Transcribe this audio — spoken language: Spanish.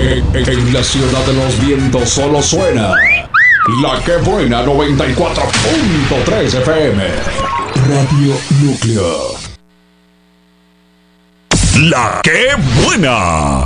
En la ciudad de los vientos solo suena La Que Buena 94.3 FM. Radio Núcleo. La Que Buena.